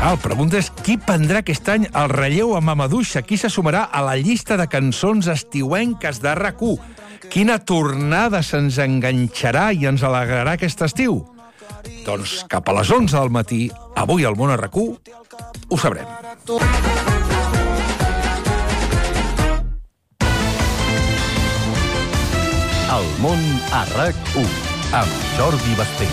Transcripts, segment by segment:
La pregunta és qui prendrà aquest any el relleu a Mamaduixa? Qui se sumarà a la llista de cançons estiuenques de RAC1? Quina tornada se'ns enganxarà i ens alegrarà aquest estiu? Doncs cap a les 11 del matí, avui al Món a RAC1, ho sabrem. El Món a RAC1, amb Jordi Basté.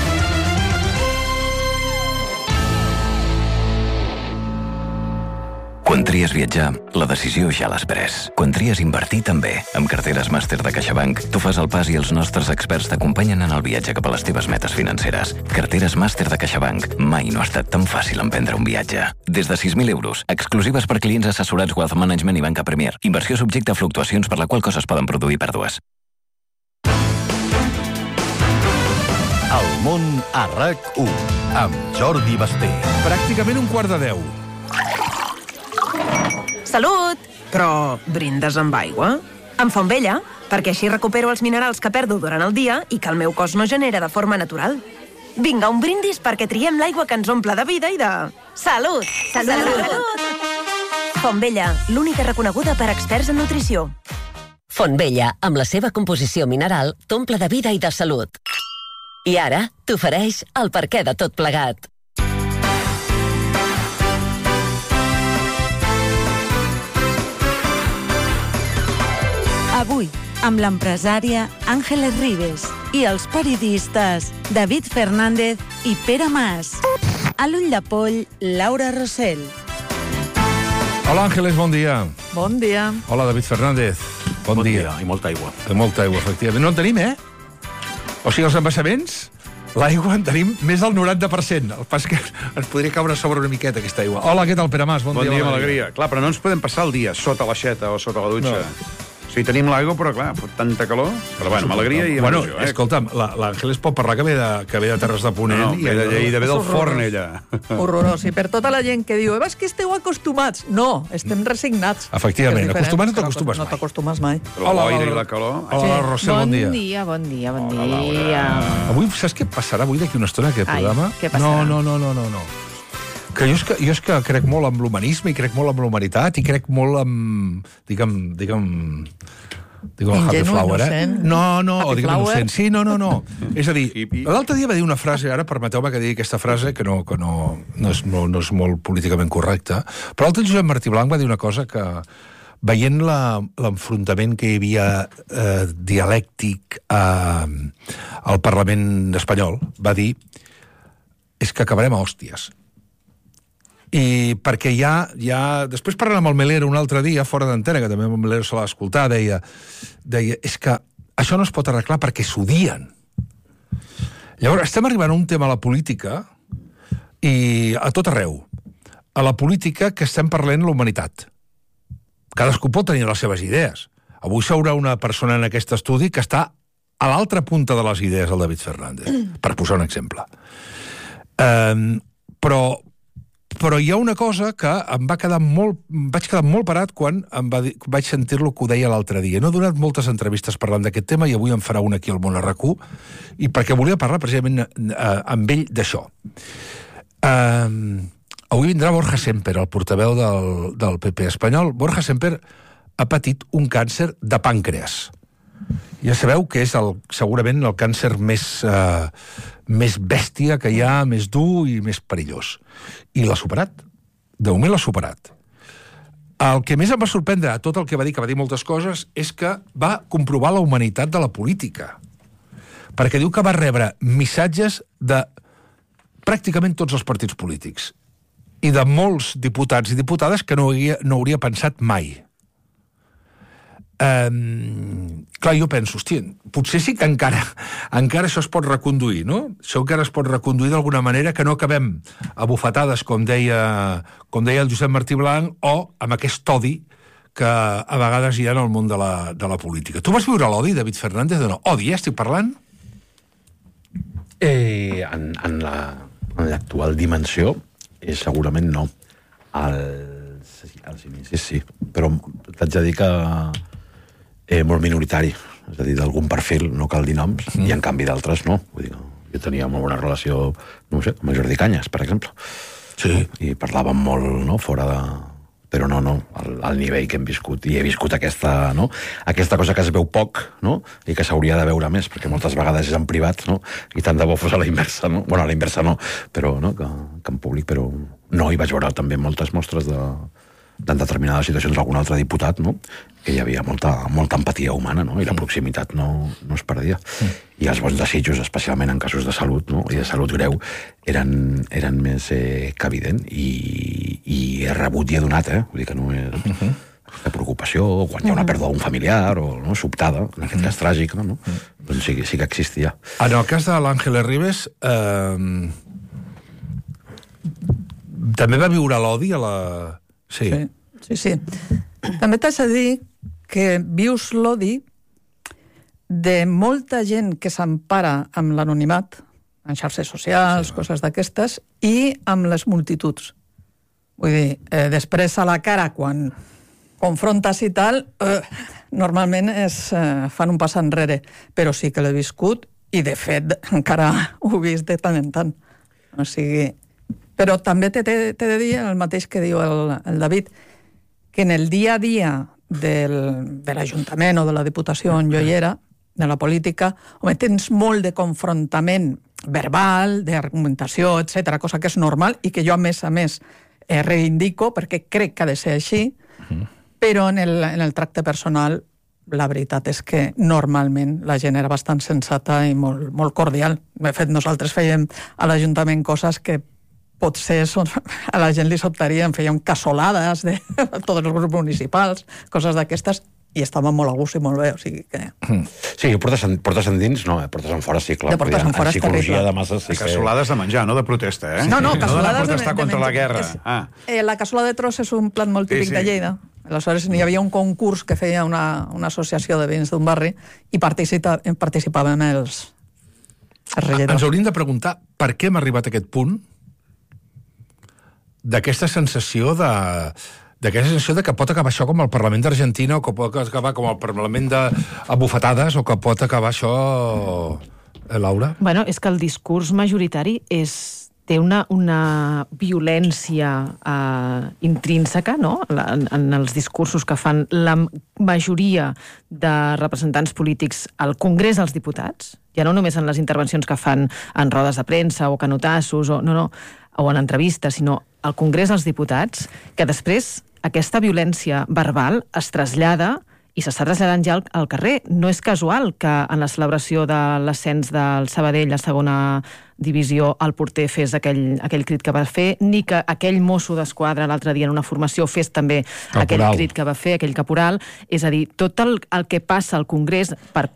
Quan tries viatjar, la decisió ja l'has pres. Quan tries invertir, també. Amb carteres màster de CaixaBank, tu fas el pas i els nostres experts t'acompanyen en el viatge cap a les teves metes financeres. Carteres màster de CaixaBank. Mai no ha estat tan fàcil emprendre un viatge. Des de 6.000 euros, exclusives per clients assessorats Wealth Management i Banca Premier. Inversió subjecte a fluctuacions per la qual coses poden produir pèrdues. El Món a RAC1, amb Jordi Basté. Pràcticament 9:15. Salut! Però brindes amb aigua? Amb Fontvella, perquè així recupero els minerals que perdo durant el dia i que el meu cos no genera de forma natural. Vinga, un brindis perquè triem l'aigua que ens omple de vida i de... Salut! Salut! Fontvella, l'única reconeguda per experts en nutrició. Fontvella, amb la seva composició mineral, t'omple de vida i de salut. I ara t'ofereix el perquè de tot plegat. Avui, amb l'empresària Àngeles Ribes i els periodistes David Fernández i Pere Mas. A l'ull de poll, Laura Rossell. Hola, Àngeles, bon dia. Bon dia. Hola, David Fernández. Bon dia. I molta aigua. I molta aigua, efectivament. No en tenim, O sigui, els embassaments, l'aigua en tenim més del 90%. El pas que ens podria caure sobre una miqueta, aquesta aigua. Hola, què tal, Pere Mas? Bon dia, amb alegria. Clar, però no ens podem passar el dia sota l'aixeta o sota la dutxa. No. O sigui, tenim l'aigua, però clar, fot tanta calor. Però bueno, amb alegria i amb il·lusió. Escolta'm, l'Àngeles pot parlar que ve de Terres de Ponent. No, ve de Lleida, ve del forn, ella. Horrorós. I per tota la gent que diu és que esteu acostumats. No, estem resignats. Efectivament, acostumats no t'acostumes mai. No t'acostumes mai. L'oire i la calor. Hola, Rossell, bon dia. Bon dia. Avui, saps què passarà avui d'aquí una estona, aquest programa? Què passarà? No. Que jo és que crec molt en l'humanisme i crec molt en la humanitat i crec molt en... Digue'm Happy Flower, No, digue'm innocent. Sí, no. És a dir, l'altre dia va dir una frase, ara permeteu-me que digui aquesta frase, que no és molt políticament correcta, però l'altre Josep Martí Blanc va dir una cosa que, veient l'enfrontament que hi havia dialèctic al Parlament espanyol, va dir és que acabarem a hòsties. I perquè després parlant amb el Melero un altre dia, fora d'antena, que també el Melero se l'ha escoltat, deia, és que això no es pot arreglar perquè s'odien. Llavors, estem arribant a un tema a la política, i a tot arreu, a la política que estem parlant la humanitat. Cadascú pot tenir les seves idees. Avui s'haurà una persona en aquest estudi que està a l'altra punta de les idees, el David Fernández, per posar un exemple. Però hi ha una cosa que vaig quedar molt parat quan vaig sentir-lo que ho deia l'altre dia. No he donat moltes entrevistes parlant d'aquest tema i avui en farà una aquí al Món a RAC1, i perquè volia parlar precisament amb ell d'això. Avui vindrà Borja Semper, el portaveu del PP espanyol. Borja Semper ha patit un càncer de pàncreas. Ja sabeu que és segurament el càncer més bèstia que hi ha, més dur i més perillós. I l'ha superat. De moment l'ha superat. El que més em va sorprendre a tot el que va dir, que va dir moltes coses, és que va comprovar la humanitat de la política. Perquè diu que va rebre missatges de pràcticament tots els partits polítics i de molts diputats i diputades que no hauria pensat mai. Clar, jo penso, hòstia, potser sí que encara això es pot reconduir, no? Això encara es pot reconduir d'alguna manera, que no acabem a bufetades, com deia el Josep Martí Blanc, o amb aquest odi que a vegades hi ha en el món de la política. Tu vas viure l'odi, David Fernández, o no? Odi, estic parlant? En l'actual dimensió, segurament no. Als inicis sí, però t'haig de dir que molt minoritari, és a dir, d'algun perfil, no cal dir noms, i en canvi d'altres no. Vull dir, jo tenia molt bona relació, no ho sé, amb Jordi Cañas, per exemple. I parlàvem molt, no?, fora de... Però no, al nivell que hem viscut. I he viscut aquesta cosa que es veu poc, no?, i que s'hauria de veure més, perquè moltes vegades és en privat, no?, i tant de bo fos a la inversa, no? Bueno, a la inversa no, però no, que en públic, però no. I vaig veure també moltes mostres en determinades situacions d'algun altre diputat, no?, que hi havia molta empatia humana, no?, i la proximitat no es perdia. I els bons desitjos, especialment en casos de salut, no?, i de salut greu, eren més que evident, i he rebut i he donat, vull dir que no és de preocupació, quan hi ha una pèrdua d'un familiar, o no, sobtada, en aquest cas tràgica, no?, doncs sí que existia. En el cas de l'Ángeles Ribes, també va viure l'odi a la... Sí. També t'haig de dir que vius l'odi de molta gent que s'empara amb l'anonimat, en xarxes socials, coses d'aquestes, i amb les multituds. Vull dir, després a la cara, quan confrontes i tal, normalment fan un pas enrere, però sí que l'he viscut, i de fet encara ho he vist de tant en tant. O sigui... Però també t'he de dir el mateix que diu el David, que en el dia a dia de l'Ajuntament o de la Diputació on jo hi era, de la política, tens molt de confrontament verbal, d'argumentació, etc., cosa que és normal i que jo, a més, reivindico perquè crec que ha de ser així, però en el tracte personal la veritat és que normalment la gent era bastant sensata i molt cordial. De fet, nosaltres fèiem a l'Ajuntament coses que potser a la gent li sobtarien, fèiem cassolades de tots els grups municipals, coses d'aquestes, i estàvem molt a gust i molt bé, o sigui que... Sí, portes endins, no, portes en fora sí, clar. De portes en fora és psicologia de masses sí que... Cassolades de menjar, no de protesta, No, cassolades de protestar contra la guerra. La cassola de tros és un plat molt típic de Lleida. Aleshores, hi havia un concurs que feia una associació de veïns d'un barri i participàvem els regidors. Ens hauríem de preguntar per què hem arribat a aquest punt d'aquesta sensació de que pot acabar això com el Parlament d'Argentina, o que pot acabar com el Parlament de bufetades, o que pot acabar això... Laura? Bueno, és que el discurs majoritari té una violència intrínseca, no?, en els discursos que fan la majoria de representants polítics al Congrés dels Diputats, ja no només en les intervencions que fan en rodes de premsa o canotassos, o en entrevistes, sinó al Congrés dels Diputats, que després aquesta violència verbal es trasllada i s'està traslladant ja al carrer. No és casual que en la celebració de l'ascens del Sabadell a segona divisió el porter fes aquell crit que va fer, ni que aquell mosso d'esquadra l'altre dia en una formació fes també aquell crit que va fer, aquell caporal. És a dir, tot el que passa al Congrés per